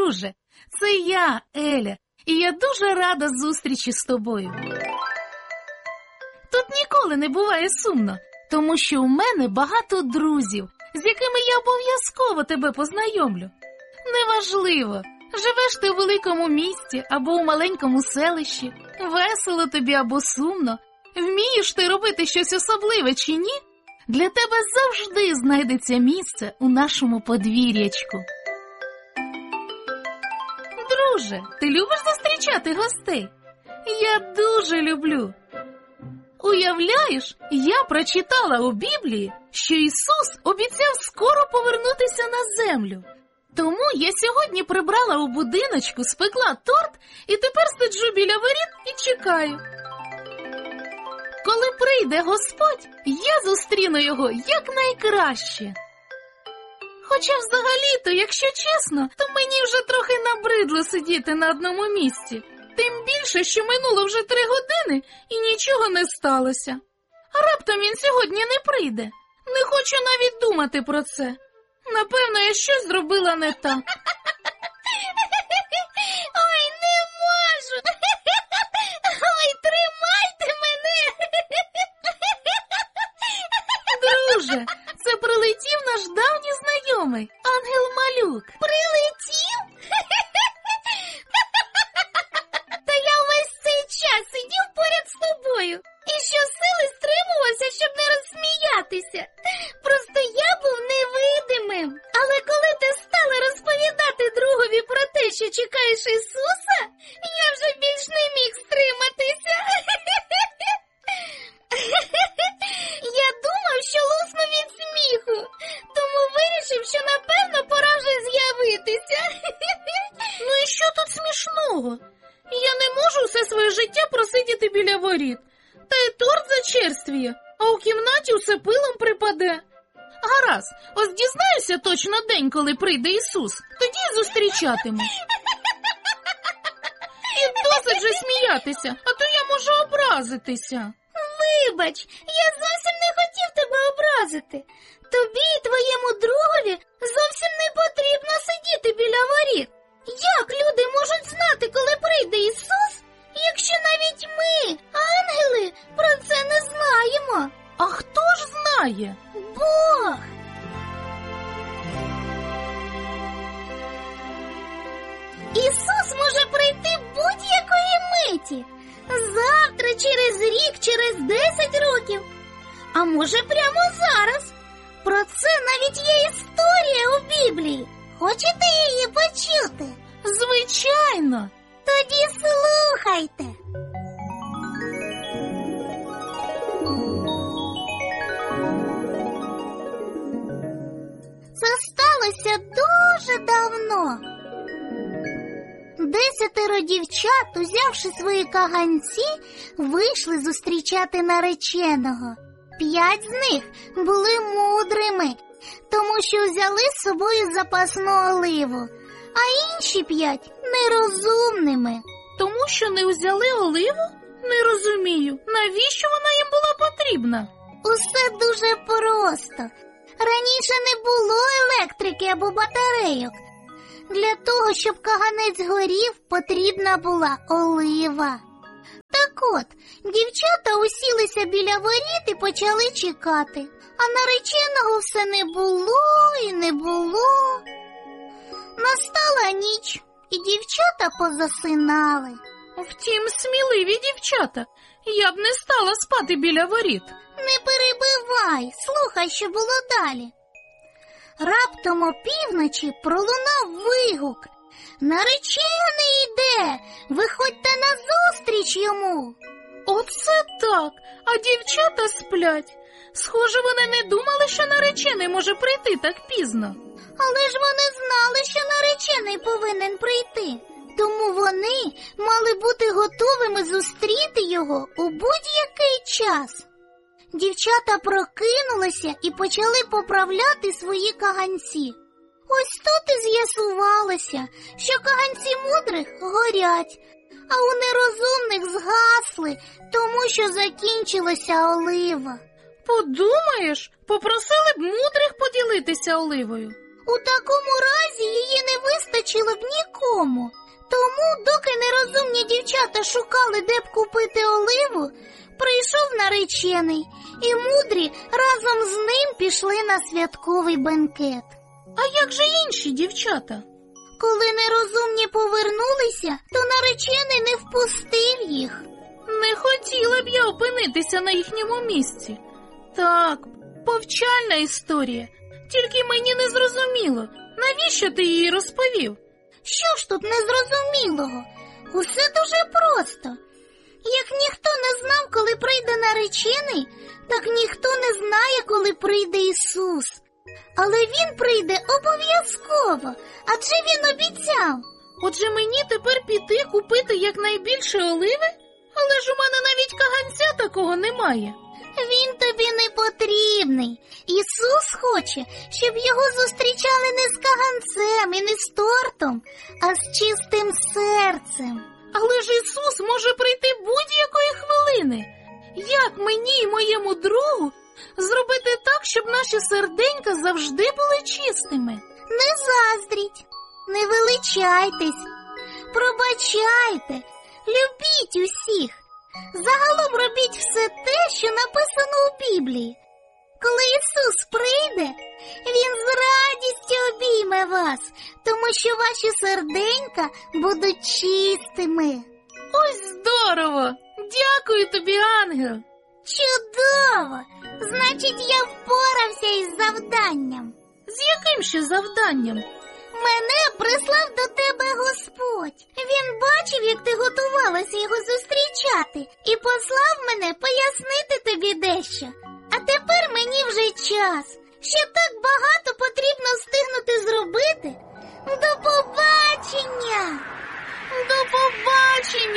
друже, це я, Еля, і я дуже рада зустрічі з тобою. Тут ніколи не буває сумно, тому що у мене багато друзів, з якими я обов'язково тебе познайомлю. Неважливо, живеш ти у великому місті або у маленькому селищі, весело тобі або сумно, вмієш ти робити щось особливе чи ні, для тебе завжди знайдеться місце у нашому подвір'ячку. Друже, ти любиш зустрічати гостей? Я дуже люблю. Уявляєш, я прочитала у Біблії, що Ісус обіцяв скоро повернутися на землю. Тому я сьогодні прибрала у будиночку, спекла торт і тепер сиджу біля воріт і чекаю. Коли прийде Господь, я зустріну його якнайкраще. Хоча взагалі-то, якщо чесно, то мені вже трохи набридло сидіти на одному місці. Тим більше, що минуло вже 3 години і нічого не сталося. А раптом він сьогодні не прийде. Не хочу навіть думати про це. Напевно, я щось зробила не так. Ой, не можу. Ой, тримайте мене. Друже, це прилетів наш давній знайомий, Ангел-малюк. Прилетів? Та я весь цей час сидів поряд з тобою і щосили стримувався, щоб не розсміятися. Просто я був невидимим. Але коли ти стала розповідати другові про те, що чекаєш Ісуса, я вже більш не міг стриматися. Я думав, що лусну від сміху, тому вирішив, що напевно пора вже з'явитися. Ну і що тут смішного? Я не можу все своє життя просидіти біля воріт. Та й торт зачерствіє, а у кімнаті усе пилом припаде. Гаразд, ось дізнаюся точно день, коли прийде Ісус, тоді й зустрічатиму. І досить же сміятися, а то я можу образитися. Вибач, я зовсім не хотів тебе образити. Тобі і твоєму другові зовсім не потрібно сидіти біля воріт. Як люди можуть знати, коли прийде Ісус, якщо навіть ми, ангели, про це не знаємо? А хто ж знає? Бог! Ісус може прийти будь-якої миті. Завтра, через рік, через 10 років. А може прямо зараз. Про це навіть є історія у Біблії. Хочете її почути? Звичайно. Тоді слухайте. Це сталося дуже давно. 10 дівчат, узявши свої каганці, вийшли зустрічати нареченого. 5 з них були мудрими, тому що взяли з собою запасну оливу, а інші 5 – нерозумними. Тому що не взяли оливу? Не розумію, навіщо вона їм була потрібна? Усе дуже просто. Раніше не було електрики або батарейок. Для того, щоб каганець горів, потрібна була олива. Так от, дівчата усілися біля воріт і почали чекати. А нареченого все не було і не було. Настала ніч, і дівчата позасинали. Втім, сміливі дівчата. Я б не стала спати біля воріт. Не перебивай, слухай, що було далі. Раптом опівночі пролунав вигук. Наречений іде, виходьте назустріч йому. Оце так, а дівчата сплять. Схоже, вони не думали, що наречений може прийти так пізно. Але ж вони знали, що наречений повинен прийти. Тому вони мали бути готовими зустріти його у будь-який час. Дівчата прокинулися і почали поправляти свої каганці. Ось тут і з'ясувалося, що каганці мудрих горять, а у нерозумних згасли, тому що закінчилася олива. Подумаєш, попросили б мудрих поділитися оливою. У такому разі її не вистачило б нікому. Тому, доки нерозумні дівчата шукали, де б купити оливу, прийшов наречений, і мудрі разом з ним пішли на святковий бенкет. А як же інші дівчата? Коли нерозумні повернулися, то наречений не впустив їх. Не хотіла б я опинитися на їхньому місці. Так, повчальна історія. Тільки мені не зрозуміло, навіщо ти її розповів? Що ж тут незрозумілого? Усе дуже просто. Як ніхто не знав, коли прийде наречений, так ніхто не знає, коли прийде Ісус. Але Він прийде обов'язково, адже Він обіцяв. Отже, мені тепер піти купити якнайбільше оливи? Але ж у мене навіть каганця такого немає. Він тобі не потрібний. Ісус хоче, щоб його зустрічали не з каганцем і не з тортом, а з чистим серцем. Але ж Ісус може прийти будь-якої хвилини. Як мені і моєму другу зробити так, щоб наші серденька завжди були чистими? Не заздріть, не величайтесь, пробачайте, любіть усіх. Загалом робіть все те, що написано у Біблії. Коли Ісус прийде, Він з радістю обійме вас, тому що ваші серденька будуть чистими. Ось здорово! Дякую тобі, ангел! Чудово! Значить, я впорався із завданням. З яким ще завданням? Мене прислав до тебе Господь. Він бачив, як ти готувалася його зустрічати, і послав мене пояснити тобі дещо. А тепер мені вже час. Ще так багато потрібно встигнути зробити. До побачення! До побачення!